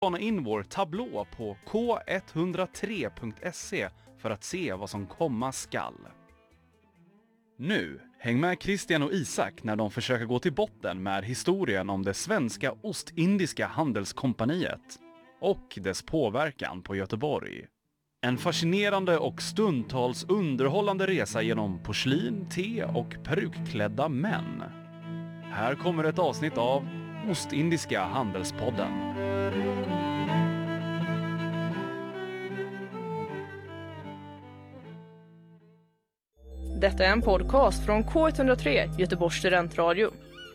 Spana in vår tablå på k103.se för att se vad som komma skall. Nu, häng med Christian och Isak när de försöker gå till botten med historien om det svenska Ostindiska handelskompaniet och dess påverkan på Göteborg. En fascinerande och stundtals underhållande resa genom porslin, te och perukklädda män. Här kommer ett avsnitt av Ostindiska handelspodden. Detta är en podcast från K103, Göteborgs studentradio.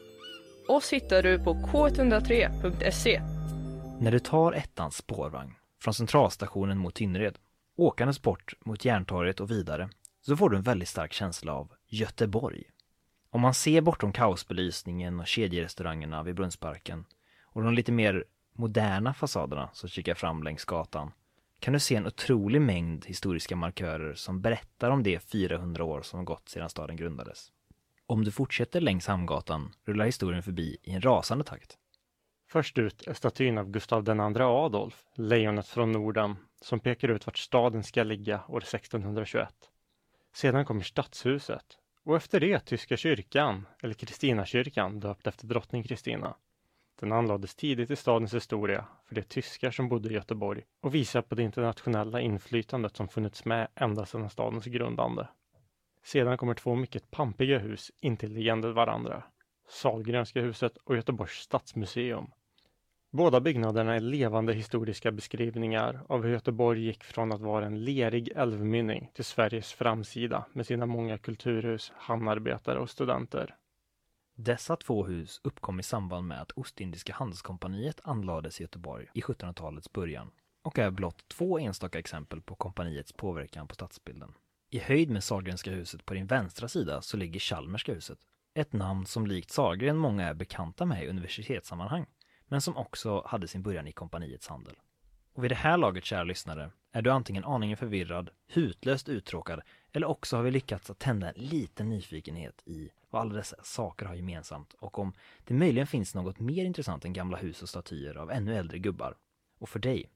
Oss hittar du på k103.se. När du tar ettans spårvagn från centralstationen mot Tynnered, åkandes bort mot Järntorget och vidare, så får du en väldigt stark känsla av Göteborg. Om man ser bortom kaosbelysningen och kedjerestaurangerna vid Brunnsparken och de lite mer moderna fasaderna som kikar fram längs gatan, kan du se en otrolig mängd historiska markörer som berättar om de 400 år som gått sedan staden grundades. Om du fortsätter längs Hamngatan rullar historien förbi i en rasande takt. Först ut är statyn av Gustav II Adolf, lejonet från Norden, som pekar ut vart staden ska ligga år 1621. Sedan kommer stadshuset, och efter det Tyska kyrkan, eller Kristinakyrkan, döpt efter drottning Kristina. Den anlades tidigt i stadens historia för de tyskar som bodde i Göteborg och visar på det internationella inflytandet som funnits med ända sedan stadens grundande. Sedan kommer två mycket pampiga hus intilliggande varandra, Sahlgrenska huset och Göteborgs stadsmuseum. Båda byggnaderna är levande historiska beskrivningar av hur Göteborg gick från att vara en lerig älvmynning till Sveriges framsida med sina många kulturhus, hamnarbetare och studenter. Dessa två hus uppkom i samband med att Ostindiska handelskompaniet anlades i Göteborg i 1700-talets början och är blott två enstaka exempel på kompaniets påverkan på stadsbilden. I höjd med Sahlgrenska huset på din vänstra sida så ligger Chalmerska huset, ett namn som likt Sahlgren många är bekanta med i universitetssammanhang, men som också hade sin början i kompaniets handel. Och vid det här laget, kära lyssnare, är du antingen aningen förvirrad, hutlöst uttråkad, eller också har vi lyckats att tända en liten nyfikenhet i vad alla dessa saker har gemensamt och om det möjligen finns något mer intressant än gamla hus och statyer av ännu äldre gubbar. Och för dig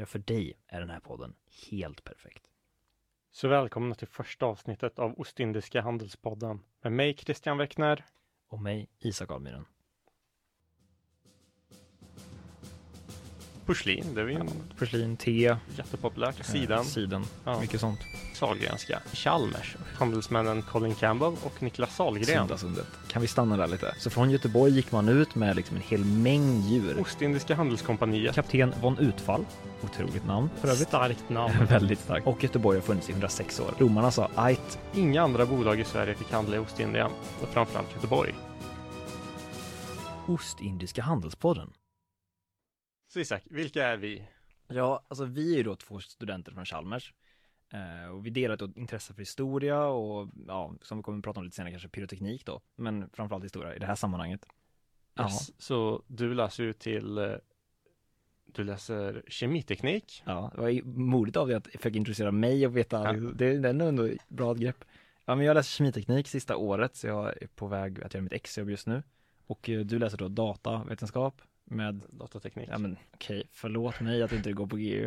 är den här podden helt perfekt. Så välkomna till första avsnittet av Ostindiska handelspodden med mig Christian Weckner och mig Isak Almyren. Porslin, det är ju porslin, te, jättepopulärt. Siden. Ja. Mycket sånt. Sahlgrenska, Chalmers, handelsmännen Colin Campbell och Niklas Sahlgren. Sundasundet. Kan vi stanna där lite? Så från Göteborg gick man ut med liksom en hel mängd djur. Ostindiska handelskompaniet. Kapten von Utfall. Otroligt namn för övrigt. Starkt namn. Väldigt starkt. Och Göteborg har funnits i 106 år. Romarna sa ajt. Inga andra bolag i Sverige fick handla i Ostindien, och framförallt Göteborg. Ostindiska handelspodden. Så Isak, vilka är vi? Ja, alltså vi är ju då två studenter från Chalmers. Och vi delar ett intresse för historia och ja, som vi kommer att prata om lite senare, kanske pyroteknik då. Men framförallt historia i det här sammanhanget. Yes. Så du läser ju du läser kemiteknik. Ja, det var modigt av dig att försöka introducera mig och veta, det är ändå ett bra grepp. Ja, men jag läser kemiteknik sista året, så jag är på väg att göra mitt exjobb just nu. Och du läser då datavetenskap med datateknik. Ja, men okej, förlåt mig att inte går på GU.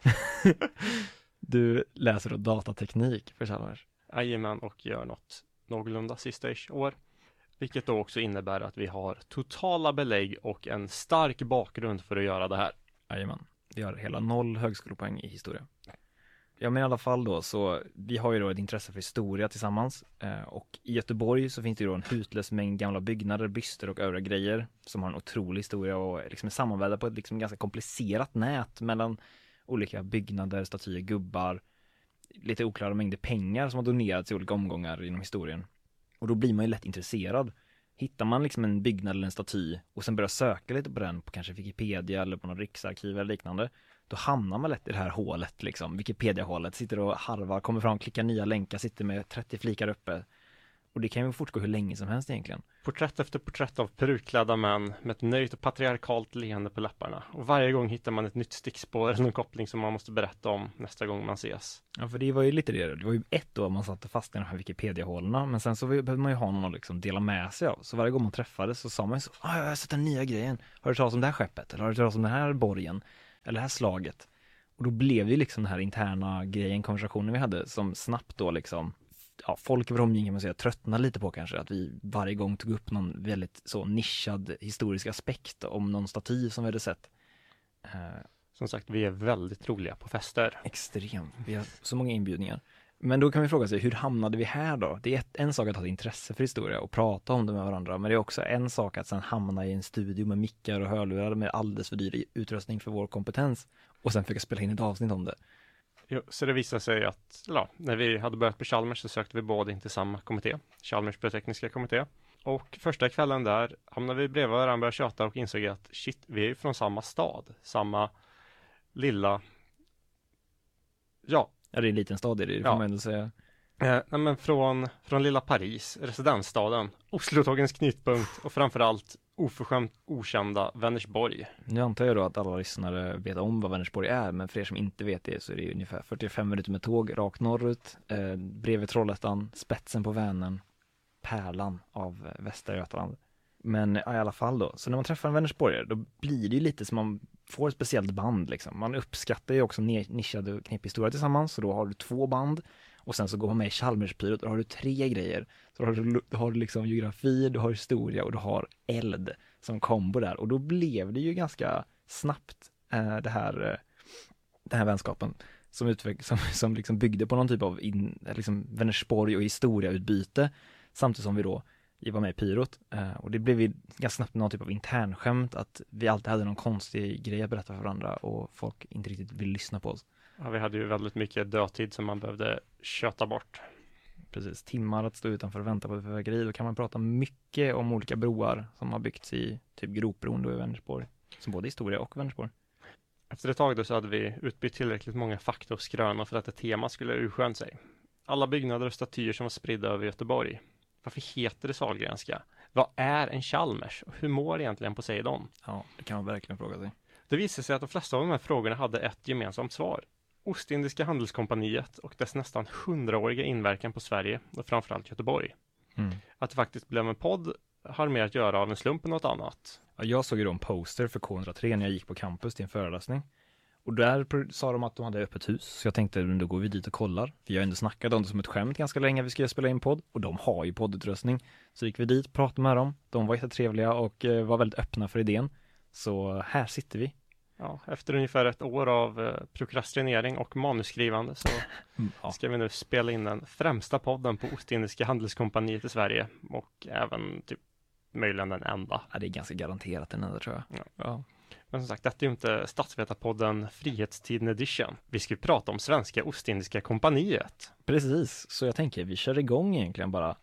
Du läser då datateknik för Chalmers. Jajamän, och gör något någorlunda sista-ish år. Vilket då också innebär att vi har totala belägg och en stark bakgrund för att göra det här. Jajamän, vi har hela 0 högskolepoäng i historia. Ja, men i alla fall då, så vi har ju då ett intresse för historia tillsammans. Och i Göteborg så finns det ju då en hutlös mängd gamla byggnader, byster och övriga grejer som har en otrolig historia och liksom är sammanvävda på ett liksom ganska komplicerat nät mellan olika byggnader, statyer, gubbar, lite oklara mängder pengar som har donerats i olika omgångar inom historien. Och då blir man ju lätt intresserad. Hittar man liksom en byggnad eller en staty och sen börjar söka lite på den på kanske Wikipedia eller på någon riksarkiv eller liknande, då hamnar man lätt i det här hålet liksom, Wikipedia-hålet, sitter och harvar, kommer fram, klickar nya länkar, sitter med 30 flikar uppe. Och det kan ju fortgå hur länge som helst egentligen. Porträtt efter porträtt av perukklädda män med ett nöjt och patriarkalt leende på läpparna. Och varje gång hittar man ett nytt stickspår eller någon koppling som man måste berätta om nästa gång man ses. Ja, för det var ju lite det. Det var ju ett år man satte fast i de här Wikipedia-hålorna. Men sen så behövde man ju ha någon att liksom dela med sig av. Så varje gång man träffades så sa man ju så, jag har sett den nya grejen. Har du hört talas om det här skeppet? Eller har du hört talas om den här borgen? eller det här slaget. Och då blev det liksom den här interna grejen, konversationen vi hade, som snabbt då liksom, ja, folk i vår omgivning kan man säga tröttnade lite på kanske, att vi varje gång tog upp någon väldigt så nischad historisk aspekt om någon staty som vi hade sett. Som sagt, vi är väldigt roliga på fester. Extremt. Vi har så många inbjudningar. Men då kan vi fråga sig, hur hamnade vi här då? Det är en sak att ha ett intresse för historia och prata om det med varandra, men det är också en sak att sen hamna i en studio med mickar och hörlurar med alldeles för dyr utrustning för vår kompetens och sen försöka spela in ett avsnitt om det. Jo, så det visade sig att när vi hade börjat på Chalmers så sökte vi båda in till samma kommitté, Chalmers biotekniska kommitté. Och första kvällen där hamnade vi bredvid varandra och började tjata och insåg att shit, vi är ju från samma stad, samma lilla, Ja, det är en liten stad, det får man ändå säga. Men från lilla Paris, residensstaden, Oslotågens knutpunkt och framförallt oförskämt okända Vänersborg. Nu antar jag då att alla lyssnare vet om vad Vänersborg är, men för er som inte vet det så är det ungefär 45 minuter med tåg rakt norrut, bredvid Trollhättan, spetsen på Vänern, pärlan av Västra Götaland. Men i alla fall då, så när man träffar en Vänersborgare då blir det ju lite som man får ett speciellt band liksom. Man uppskattar ju också nischade och knepig historia tillsammans, så då har du 2 band och sen så går man med i Chalmerspyret och då har du 3 grejer. Så då har du liksom geografi, du har historia och du har eld som kombo där, och då blev det ju ganska snabbt den här vänskapen som liksom byggde på någon typ av liksom Vänersborg och historiautbyte, samtidigt som vi då var med i Pyrot, och det blev ju ganska snabbt någon typ av internskämt att vi alltid hade någon konstig grej att berätta för varandra och folk inte riktigt ville lyssna på oss. Ja, vi hade ju väldigt mycket dödtid som man behövde köta bort. Precis, timmar att stå utanför och vänta på ett fyrverkeri. Då kan man prata mycket om olika broar som har byggts i typ Gropbron då i Vänersborg, som både historia och Vänersborg. Efter ett tag då så hade vi utbytt tillräckligt många fakta och skrönor för att ett tema skulle urskönt sig. Alla byggnader och statyer som var spridda över Göteborg. Varför heter det Sahlgrenska? Vad är en Chalmers? Och hur mår egentligen Poseidon? Ja, det kan man verkligen fråga sig. Det visade sig att de flesta av de här frågorna hade ett gemensamt svar. Ostindiska handelskompaniet och dess nästan 100-åriga inverkan på Sverige och framförallt Göteborg. Att det faktiskt blev en podd har mer att göra av en slump än något annat. Ja, jag såg ju då en poster för K103 när jag gick på campus till en föreläsning. Och där sa de att de hade öppet hus. Så jag tänkte, då går vi dit och kollar. För jag har ändå snackat om det som ett skämt ganska länge. Vi ska spela in podd. Och de har ju poddutrustning. Så gick vi dit, pratade med dem. De var jättetrevliga och var väldigt öppna för idén. Så här sitter vi. Ja, efter ungefär ett år av prokrastinering och manusskrivande så ska vi nu spela in den främsta podden på Ostindiska handelskompaniet i Sverige. Och även typ möjligen den enda. Ja, det är ganska garanterat den enda, tror jag. Ja. Men som sagt, detta är ju inte Statsvetarpodden Frihetstiden Edition. Vi ska ju prata om Svenska Ostindiska kompaniet. Precis, så jag tänker vi kör igång egentligen bara.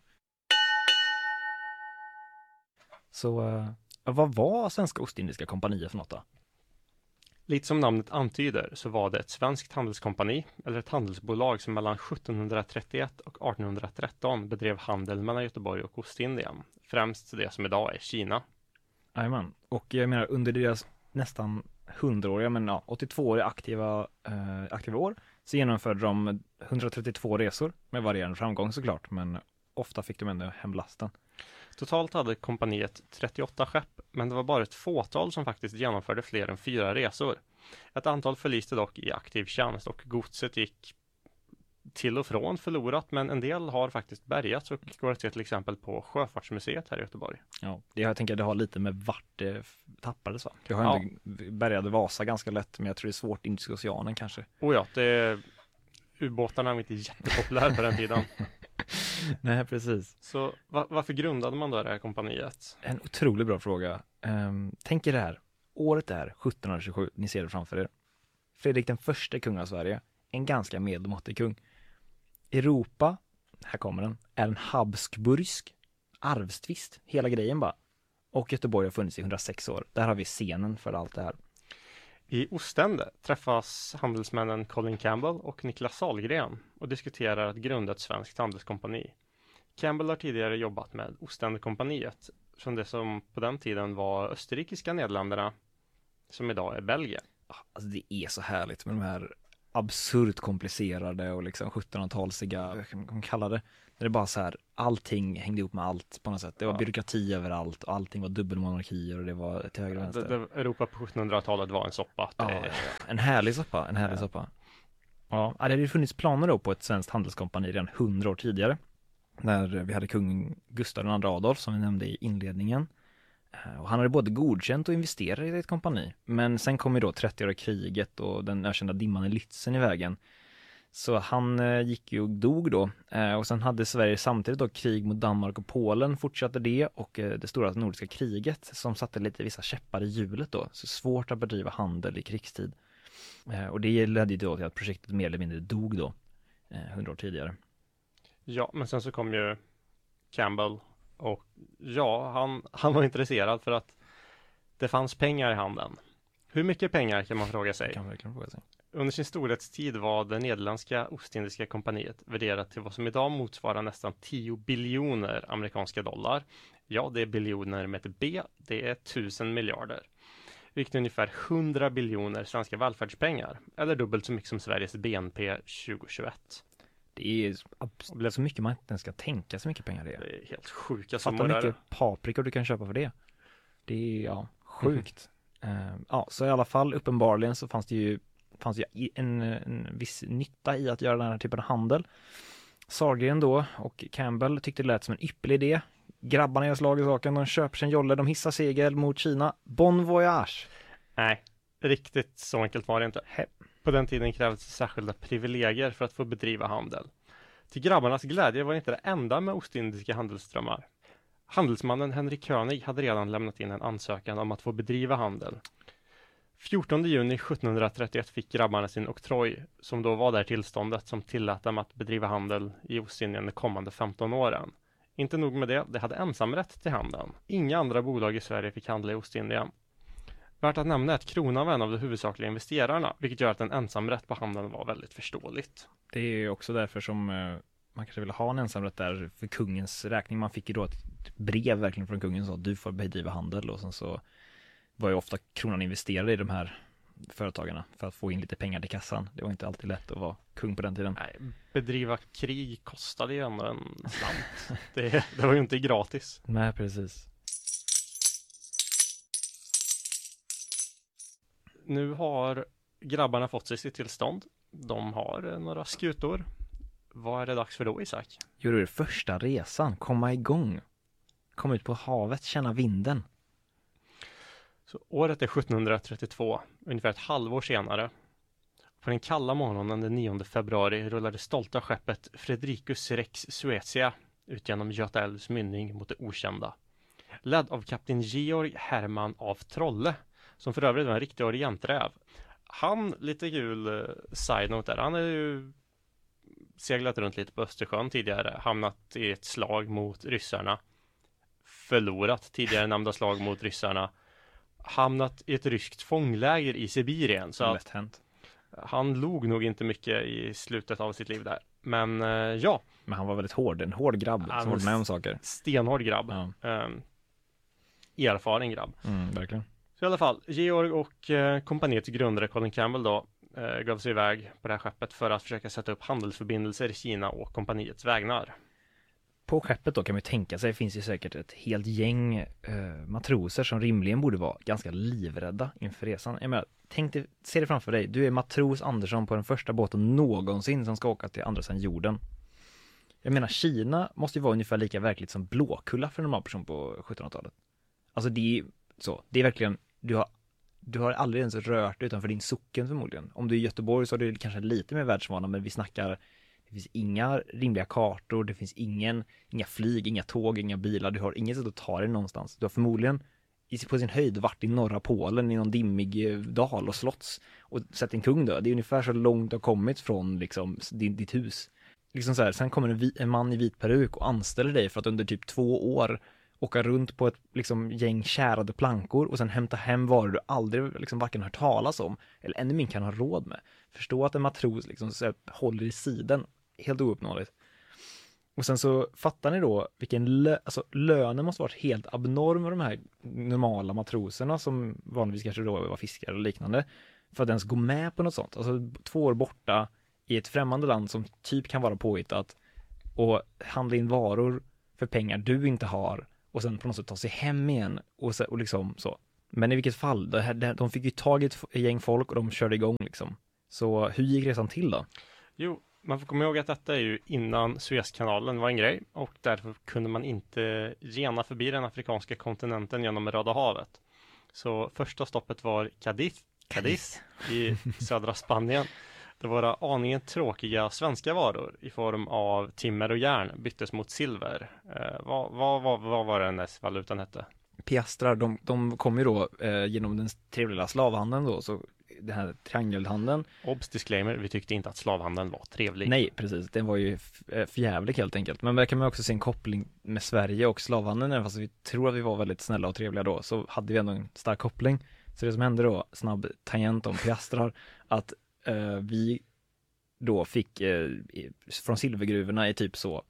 Så vad var Svenska Ostindiska kompaniet för något då? Lite som namnet antyder så var det ett svenskt handelskompani eller ett handelsbolag som mellan 1731 och 1813 bedrev handel mellan Göteborg och Ostindien. Främst det som idag är Kina. Jajamän, och jag menar under deras nästan 100-åriga, men 82-åriga aktiva år så genomförde de 132 resor med varierande framgång såklart, men ofta fick de ändå hem lasten. Totalt hade kompaniet 38 skepp, men det var bara ett fåtal som faktiskt genomförde fler än 4 resor. Ett antal förliste dock i aktiv tjänst och godset gick till och från förlorat, men en del har faktiskt bärgats och går att se till exempel på Sjöfartsmuseet här i Göteborg. Ja, jag tänker att det har lite med vart det tappades va? Vi har ändå bärgade Vasa ganska lätt, men jag tror det är svårt Indiska oceanen kanske. Ubåtarna var inte jättepopulära på den tiden. Nej, precis. Så varför grundade man då det här kompaniet? En otroligt bra fråga. Tänk er det här. Året är 1727, ni ser det framför er. Fredrik den första kung av Sverige. En ganska medelmåttig kung. Europa, här kommer den, är en habsburgsk arvstvist. Hela grejen bara. Och Göteborg har funnits i 106 år. Där har vi scenen för allt det här. I Ostende träffas handelsmännen Colin Campbell och Niklas Sahlgren och diskuterar att grunda ett svenskt handelskompani. Campbell har tidigare jobbat med Ostendekompaniet, som det som på den tiden var österrikiska Nederländerna, som idag är Belgien. Alltså det är så härligt med de här absurt komplicerade och liksom 1700-talsiga, vad kan man kalla det? Där det bara så här, allting hängde ihop med allt på något sätt. Det var byråkrati överallt och allting var dubbelmonarkier och det var till höger och vänster. Europa på 1700-talet var en soppa. En härlig soppa. Ja, det hade ju funnits planer då på ett svenskt handelskompani redan 100 år tidigare. När vi hade kung Gustav II Adolf som vi nämnde i inledningen. Och han hade både godkänt och investerat i ett kompani. Men sen kom ju då 30-åriga kriget och den ökända dimman i Lützen i vägen. Så han gick ju och dog då. Och sen hade Sverige samtidigt då krig mot Danmark och Polen, fortsatte det. Och det stora nordiska kriget som satte lite vissa käppar i hjulet då. Så svårt att bedriva handel i krigstid. Och det ledde ju då till att projektet mer eller mindre dog då 100 år tidigare. Ja, men sen så kom ju Campbell och ja, han var intresserad för att det fanns pengar i handeln. Hur mycket pengar kan man fråga sig? Kan man verkligen fråga sig. Under sin storhetstid var det nederländska Ostindiska kompaniet värderat till vad som idag motsvarar nästan 10 biljoner amerikanska dollar. Ja, det är biljoner med ett B, det är 1000 miljarder. Vilket är ungefär 100 biljoner svenska välfärdspengar, eller dubbelt så mycket som Sveriges BNP 2021, Det är så mycket man inte ska tänka så mycket pengar det är. Det är helt sjuka Fatta summor. mycket paprika du kan köpa för det. Det är sjukt. Så i alla fall uppenbarligen så fanns det ju en viss nytta i att göra den här typen av handel. Sahlgren då och Campbell tyckte det lät som en ypperlig idé. Grabbarna gör slag i saken, de köper sin jolle, de hissar segel mot Kina. Bon voyage! Nej, riktigt så enkelt var det inte. På den tiden krävdes särskilda privilegier för att få bedriva handel. Till grabbarnas glädje var det inte det enda med ostindiska handelsströmmar. Handelsmannen Henrik König hade redan lämnat in en ansökan om att få bedriva handel. 14 juni 1731 fick grabbarna sin oktroj, som då var där tillståndet som tillät dem att bedriva handel i Ostindien de kommande 15 åren. Inte nog med det, de hade ensamrätt till handeln. Inga andra bolag i Sverige fick handla i Ostindien. Värt att nämna är att kronan var en av de huvudsakliga investerarna, vilket gör att en ensamrätt på handeln var väldigt förståeligt. Det är också därför som man kanske ville ha en ensamrätt där för kungens räkning. Man fick ju då ett brev verkligen från kungen som sa att du får bedriva handel, och sen så var ju ofta kronan investerade i de här företagarna för att få in lite pengar till kassan. Det var inte alltid lätt att vara kung på den tiden. Nej, bedriva krig kostade ju ändå en slant. Det var ju inte gratis. Nej, precis. Nu har grabbarna fått sig sitt tillstånd. De har några skutor. Vad är det dags för då, Isak? Gjorde det första resan, komma igång. Kom ut på havet, känna vinden. Så året är 1732, ungefär ett halvår senare. På den kalla morgonen den 9 februari rullade stolta skeppet Fredricus Rex Suecia ut genom Göta älvs mynning mot det okända. Ledd av kapten Georg Hermann av Trolle, som för övrigt var en riktig orienträv. Han, lite kul side-note där, han är ju seglat runt lite på Östersjön tidigare, hamnat i ett slag mot ryssarna, förlorat tidigare nämnda slag mot ryssarna, hamnat i ett ryskt fångläger i Sibirien, så att han log nog inte mycket i slutet av sitt liv där. Men ja. Men han var väldigt hård, en hård grabb som var med om saker. Stenhård grabb. Ja. Erfaren grabb. Verkligen. Så i alla fall, Georg och kompaniets grundare Colin Campbell då gav sig iväg på det här skeppet för att försöka sätta upp handelsförbindelser i Kina och kompaniets vägnar. På skeppet då kan man tänka sig finns ju säkert ett helt gäng matroser som rimligen borde vara ganska livrädda inför resan. Jag menar, se det framför dig. Du är matros Andersson på den första båten någonsin som ska åka till andra sidan jorden. Jag menar, Kina måste ju vara ungefär lika verkligt som Blåkulla för en normal person på 1700-talet. Alltså det är så. Det är verkligen, du har aldrig ens rört utanför din socken förmodligen. Om du är i Göteborg så är det kanske lite mer världsvana, men vi snackar, det finns inga rimliga kartor, det finns inga flyg, inga tåg, inga bilar, du har inget sätt att ta dig någonstans. Du har förmodligen på sin höjd varit i norra Polen i någon dimmig dal och slotts och sett en kung dö. Det är ungefär så långt du har kommit från liksom ditt hus. Liksom så här, sen kommer en man i vit peruk och anställer dig för att under typ 2 år åka runt på ett liksom gäng kärade plankor och sen hämta hem varor du aldrig liksom varken hört talas om eller ännu mindre kan ha råd med. Förstå att en matros liksom så här, håller i sidan, helt ouppnåeligt. Och sen så fattar ni då vilken lönen måste varit helt abnorm av de här normala matroserna som vanligtvis kanske då var fiskare och liknande. för att ens gå med på något sånt. Alltså 2 år borta i ett främmande land som typ kan vara påhittat och handla in varor för pengar du inte har och sen på något sätt ta sig hem igen och liksom så. Men i vilket fall, de fick ju tag i ett gäng folk och de körde igång liksom. Så hur gick resan till då? Jo, man får komma ihåg att detta är ju innan Suezkanalen var en grej och därför kunde man inte gena förbi den afrikanska kontinenten genom Röda havet. Så första stoppet var Cadiz i södra Spanien. Det var aningen tråkiga svenska varor i form av timmer och järn byttes mot silver. Vad var den dess valutan hette? Piastrar, de kom ju då genom den trevliga slavhandeln då, så den här triangelhandeln. Obs disclaimer, vi tyckte inte att slavhandeln var trevlig. Nej, precis. Den var ju förjävlig helt enkelt. Men där kan man också se en koppling med Sverige och slavhandeln. Även fast vi tror att vi var väldigt snälla och trevliga då, så hade vi ändå en stark koppling. Så det som hände då, snabb tangent om piastrar, att vi då fick från silvergruvorna i typ så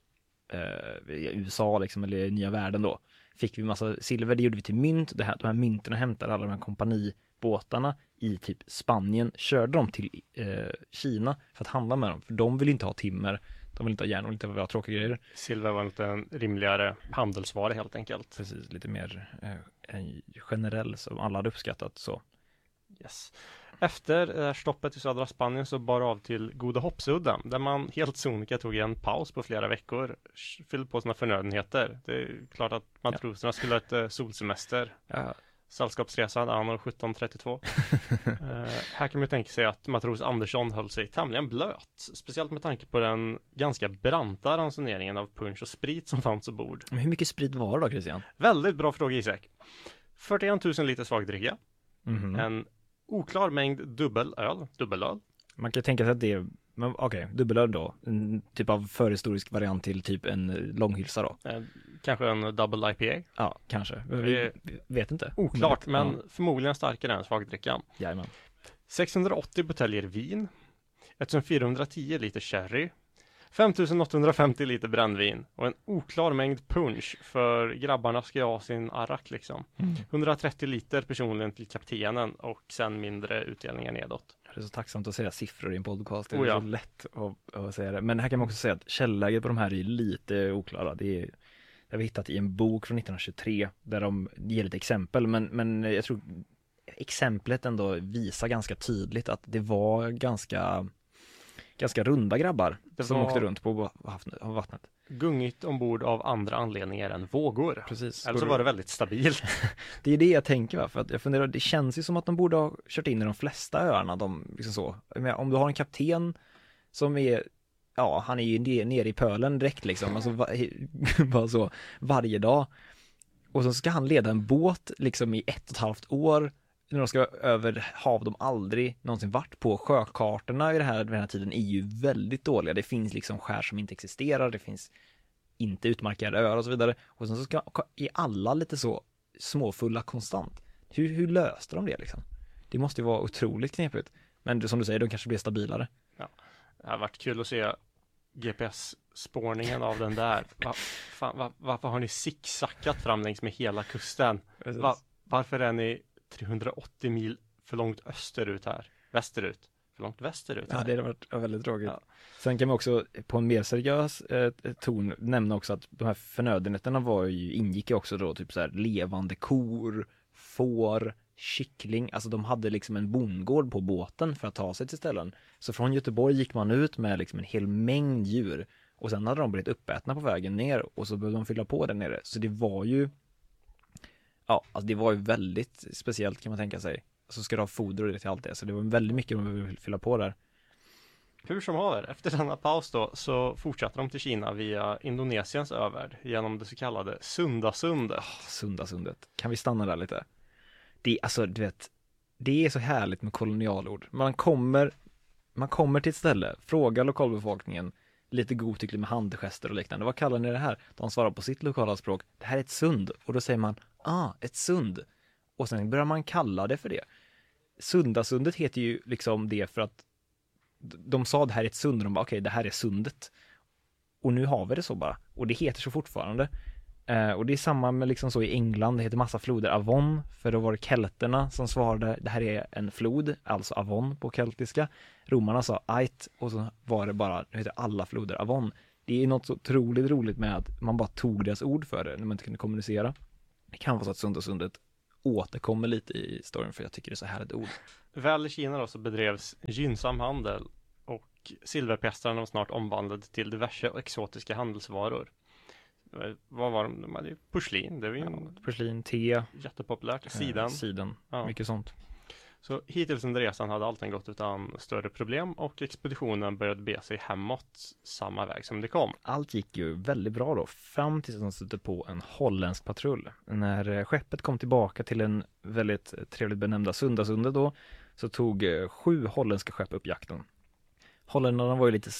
i USA liksom, eller i nya världen då, fick vi massa silver, det gjorde vi till mynt. De här mynterna hämtade alla de här kompanibåtarna i typ Spanien, körde dem till Kina för att handla med dem, för de vill inte ha timmer, de vill inte ha järn, och inte ha tråkiga grejer. Silver var inte en rimligare handelsvara helt enkelt. Precis, lite mer generell som alla hade uppskattat så. Yes. Efter stoppet i södra Spanien så bar av till Goda Hoppsudden där man helt sonika tog en paus på flera veckor, fyllde på sina förnödenheter. Det är klart att matroserna skulle ha ett solsemester. Ja. Sällskapsresan anno 1732. Här kan man tänka sig att matros Andersson höll sig tämligen blöt. Speciellt med tanke på den ganska branta ransoneringen av punsch och sprit som fanns ombord. Men hur mycket sprit var det då, Christian? Väldigt bra fråga, Isak. 41 000 liter svagdricka. En oklar mängd dubbelöl. Man kan tänka sig att det är, men okej, dubbelöl då. En typ av förhistorisk variant till typ en långhylsa då. Kanske en double IPA. Ja, kanske. Vi vet inte. Oklart, men förmodligen starkare än svagdrickan. Jajamän. 680 buteljer vin. 1410 liter sherry. 5850 liter brännvin och en oklar mängd punch, för grabbarna ska ha sin arak liksom. 130 liter personligen till kaptenen och sen mindre utdelningar nedåt. Det är så tacksamt att säga siffror i en podcast. Det är ja. så lätt att säga det. Men här kan man också säga att källläget på de här är lite oklara. Det har vi hittat i en bok från 1923 där de ger lite exempel. Men jag tror exemplet ändå visar ganska tydligt att det var ganska runda grabbar som åkte runt på vattnet. Gungigt ombord av andra anledningar än vågor. Precis. Eller så var det väldigt stabilt. Det är det jag tänker, va? För att jag funderar, det känns ju som att de borde ha kört in i de flesta öarna. Liksom så. Men om du har en kapten som är, ja, han är ju nere i pölen direkt liksom. Alltså bara så varje dag. Och så ska han leda en båt liksom i 1,5 år. När de ska över hav de aldrig någonsin varit på. Sjökartorna vid den här tiden är ju väldigt dåliga. Det finns liksom skär som inte existerar. Det finns inte utmarkerade öar och så vidare. Och sen så är alla lite så småfulla konstant. Hur löste de det liksom? Det måste ju vara otroligt knepigt. Men som du säger, de kanske blir stabilare. Ja, det har varit kul att se GPS-spårningen av den där. Varför har ni zigzackat fram längs med hela kusten? Varför är ni 380 mil för långt österut här? Västerut? För långt västerut här? Ja, det har varit väldigt tråkigt. Ja. Sen kan man också på en mer seriös ton nämna också att de här förnödenheterna ingick ju också då typ så här levande kor, får, kyckling. Alltså de hade liksom en bondgård på båten för att ta sig till ställen. Så från Göteborg gick man ut med liksom en hel mängd djur. Och sen hade de blivit uppätna på vägen ner och så behövde de fylla på där nere. Så det var ju det var ju väldigt speciellt kan man tänka sig. Så ska du ha foder och det till allt det. Så det var väldigt mycket de behövde fylla på där. Hur som haver, efter denna paus då så fortsatte de till Kina via Indonesiens övärld genom det så kallade Sundasundet. Sundasundet. Kan vi stanna där lite? Det, alltså, du vet, det är så härligt med kolonialord. Man kommer till ett ställe, frågar lokalbefolkningen lite godtyckligt med handgester och liknande. Vad kallar ni det här? De svarar på sitt lokala språk. Det här är ett sund. Och då säger man, ett sund. Och sen börjar man kalla det för det. Sundasundet heter ju liksom det för att de sa det här är ett sund och de bara okej, det här är sundet. Och nu har vi det så bara. Och det heter så fortfarande. Och det är samma med liksom så i England, det heter massa floder Avon, för då var det kelterna som svarade, det här är en flod, alltså Avon på keltiska. Romarna sa Ait, och så var det bara, det heter alla floder Avon. Det är något så otroligt roligt med att man bara tog deras ord för det när man inte kunde kommunicera. Det kan vara så att Sund och Sundet återkommer lite i storyn, för jag tycker det är så härligt ord. Väl i Kina då så bedrevs gynnsam handel och silverpestrarna var snart omvandlade till diverse exotiska handelsvaror. Vad var de? De hade ju porslin, det var ju Porslin, te, jättepopulärt. Siden. Ja. Mycket sånt. Så hittills under resan hade allting gått utan större problem och expeditionen började be sig hemåt samma väg som det kom. Allt gick ju väldigt bra då, fram tills de stötte på en holländsk patrull. När skeppet kom tillbaka till en väldigt trevligt benämnda Sundasundet då, så tog 7 holländska skepp upp jakten. Holländarna var ju lite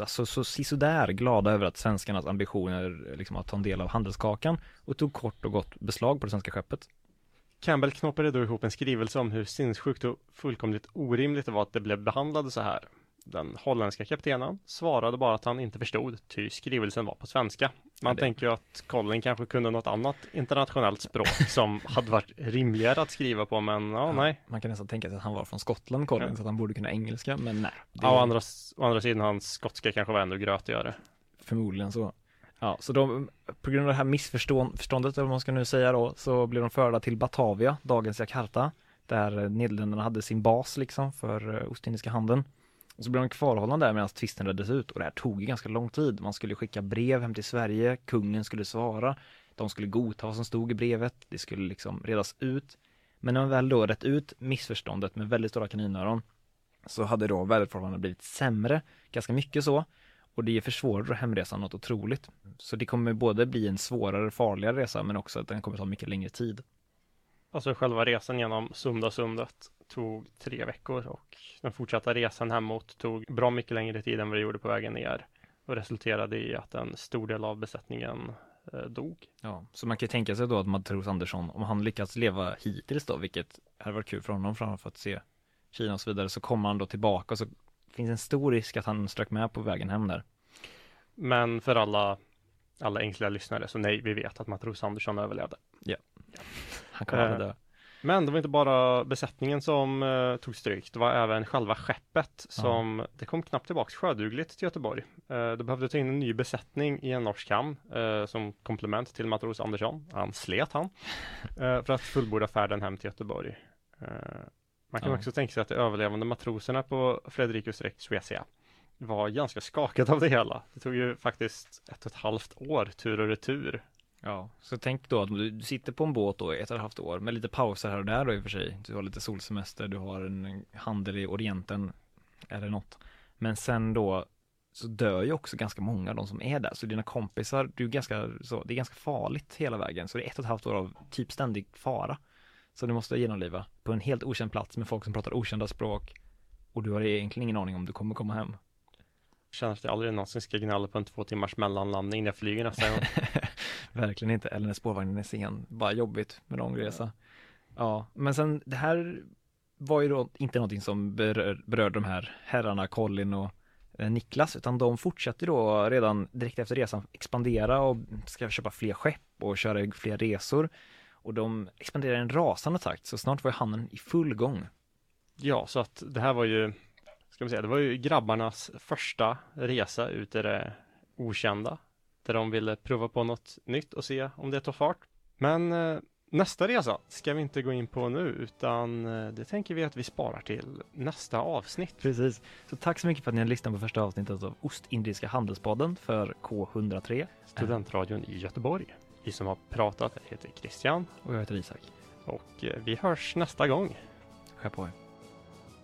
sådär glada över att svenskarnas ambitioner liksom att ta en del av handelskakan, och tog kort och gott beslag på det svenska skeppet. Campbell knoppade då ihop en skrivelse om hur sinnessjukt och fullkomligt orimligt det var att det blev behandlade så här. Den holländska kaptenen svarade bara att han inte förstod, ty skrivelsen var på svenska. Man tänker ju att Colin kanske kunde något annat internationellt språk som hade varit rimligare att skriva på, men nej. Man kan nästan tänka sig att han var från Skottland, Colin, så att han borde kunna engelska, men nej. Å andra sidan, hans skotska kanske var ännu grötigare. Förmodligen så. Ja, så på grund av det här missförståndet, eller vad man ska nu säga då, så blev de förda till Batavia, dagens Jakarta, där Nederländerna hade sin bas liksom för Ostindiska handeln. Och så blev de kvarhållna där medan tvisten reddes ut, och det här tog ju ganska lång tid. Man skulle skicka brev hem till Sverige, kungen skulle svara, de skulle godta vad som stod i brevet, det skulle liksom redas ut. Men när man väl då rätt ut missförståndet med väldigt stora kaninöron, så hade då väderförhållandena blivit sämre, ganska mycket så. Och det försvårar hemresan något otroligt. Så det kommer både bli en svårare, farligare resa, men också att den kommer ta mycket längre tid. Alltså själva resan genom Sundasundet tog 3 veckor, och den fortsatta resan hemåt tog bra mycket längre tid än vad det gjorde på vägen ner, och resulterade i att en stor del av besättningen dog. Ja, så man kan ju tänka sig då att Matros Andersson, om han lyckats leva hittills då, vilket hade varit kul för honom framför att se Kina och så vidare, så kommer han då tillbaka, och så finns en stor risk att han strök med på vägen hem där. Men för alla enkla lyssnare, så nej, vi vet att Matros Andersson överlevde. Ja, han kommer aldrig dö. Men det var inte bara besättningen som tog stryk. Det var även själva skeppet som, det kom knappt tillbaka sjödugligt till Göteborg. Det behövde ta in en ny besättning i en norsk hamn som komplement till Matros Andersson. Han slet för att fullborda färden hem till Göteborg. Man kan också tänka sig att de överlevande matroserna på Frederikus Rex Suecia var ganska skakat av det hela. Det tog ju faktiskt 1,5 år tur och retur. Ja, så tänk då att du sitter på en båt då i 1,5 år med lite pauser här och där då i och för sig. Du har lite solsemester, du har en handel i Orienten eller något. Men sen då så dör ju också ganska många av de som är där. Så dina kompisar, det är ganska farligt hela vägen. Så det är 1,5 år av typ ständig fara. Så du måste genomliva på en helt okänd plats med folk som pratar okända språk. Och du har egentligen ingen aning om du kommer komma hem. Känns att jag aldrig någonsin ska gnälla på en 2 timmars mellanlandning när jag flyger nästa gång. Verkligen inte, eller när spårvagnen är sen. Bara jobbigt med långresa. Ja, men sen det här var ju då inte någonting som berörde de här herrarna Colin och Niklas, utan de fortsatte då redan direkt efter resan expandera och ska köpa fler skepp och köra fler resor. Och de expanderar i en rasande takt, så snart var handeln i full gång. Ja, så att det här var ju, det var ju grabbarnas första resa ut i det okända, där de ville prova på något nytt och se om det tar fart. Men nästa resa ska vi inte gå in på nu, utan det tänker vi att vi sparar till nästa avsnitt. Precis, så tack så mycket för att ni har lyssnat på första avsnittet av Ostindiska handelspodden för K103. Studentradion i Göteborg. Vi som har pratat heter Christian. Och jag heter Isak. Och vi hörs nästa gång. Skär på er.